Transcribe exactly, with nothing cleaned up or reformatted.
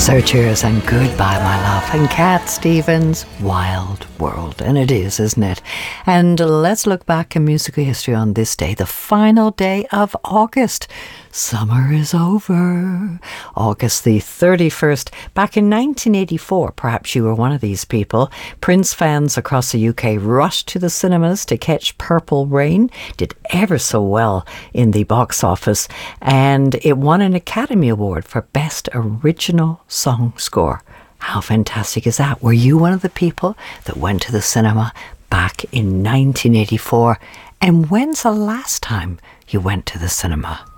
Searchers and Goodbye My Love and Cat Stevens' Wild World. And it is, isn't it? And let's look back in musical history on this day, the final day of August. Summer is over. August the thirty-first. Back in nineteen eighty-four, perhaps you were one of these people, Prince fans across the U K rushed to the cinemas to catch Purple Rain. Did ever so well in the box office, and it won an Academy Award for Best Original Song Score. How fantastic is that? Were you one of the people that went to the cinema back in nineteen eighty-four? And when's the last time you went to the cinema?